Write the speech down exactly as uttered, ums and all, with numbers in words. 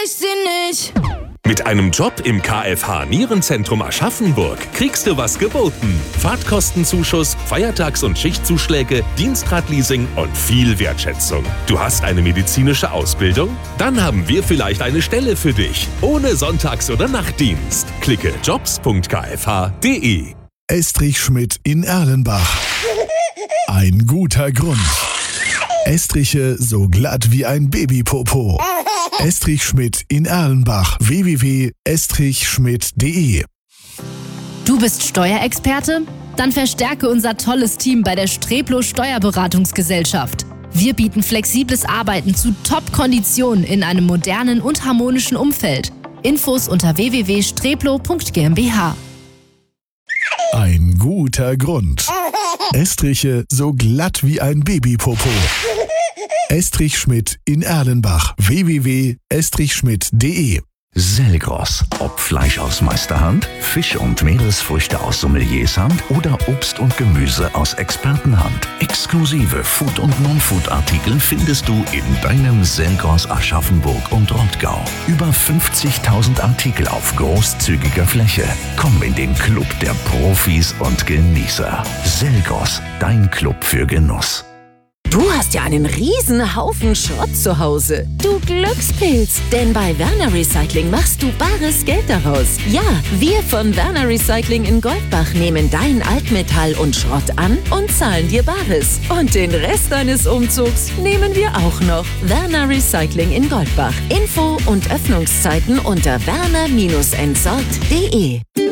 ich sie nicht. Mit einem Job im K F H Nierenzentrum Aschaffenburg kriegst du was geboten. Fahrtkostenzuschuss, Feiertags- und Schichtzuschläge, Dienstradleasing und viel Wertschätzung. Du hast eine medizinische Ausbildung? Dann haben wir vielleicht eine Stelle für dich. Ohne Sonntags- oder Nachtdienst. Klicke jobs punkt k f h punkt d e. Estrich Schmidt in Erlenbach. Ein guter Grund. Estriche so glatt wie ein Babypopo. Estrich Schmidt in Erlenbach. w w w punkt estrich schmidt punkt d e. Du bist Steuerexperte? Dann verstärke unser tolles Team bei der Streplo Steuerberatungsgesellschaft. Wir bieten flexibles Arbeiten zu Top-Konditionen in einem modernen und harmonischen Umfeld. Infos unter w w w punkt streplo punkt g m b h. Ein guter Grund. Estriche so glatt wie ein Babypopo. Estrich Schmidt in Erlenbach. w w w punkt estrich schmidt punkt d e. Selgros. Ob Fleisch aus Meisterhand, Fisch und Meeresfrüchte aus Sommeliershand oder Obst und Gemüse aus Expertenhand. Exklusive Food- und Non-Food-Artikel findest du in deinem Selgros Aschaffenburg und Rottgau. Über fünfzigtausend Artikel auf großzügiger Fläche. Komm in den Club der Profis und Genießer. Selgros, dein Club für Genuss. Du hast ja einen riesen Haufen Schrott zu Hause. Du Glückspilz, denn bei Werner Recycling machst du bares Geld daraus. Ja, wir von Werner Recycling in Goldbach nehmen dein Altmetall und Schrott an und zahlen dir Bares. Und den Rest deines Umzugs nehmen wir auch noch. Werner Recycling in Goldbach. Info und Öffnungszeiten unter werner Bindestrich entsorgt punkt d e.